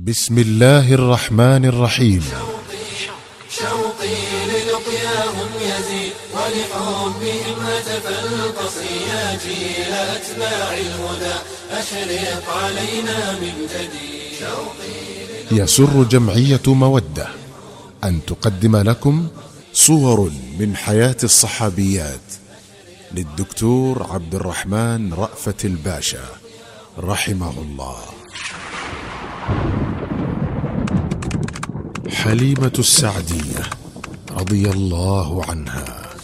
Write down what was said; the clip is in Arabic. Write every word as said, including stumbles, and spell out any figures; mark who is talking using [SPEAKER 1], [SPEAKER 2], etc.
[SPEAKER 1] بسم الله الرحمن الرحيم.
[SPEAKER 2] شوقي للقياهم يزيد ولحبهم هتف القصي يا جيل أتباع الهدى أشرق علينا من جديد.
[SPEAKER 1] يسر جمعية مودة أن تقدم لكم صور من حياة الصحابيات للدكتور عبد الرحمن رأفت الباشا رحمه الله. حليمة السعدية رضي الله عنها.